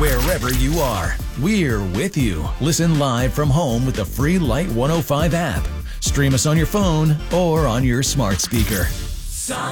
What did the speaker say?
wherever you are. We're with you. Listen live from home with the free Light 105 app. Stream us on your phone or on your smart speaker.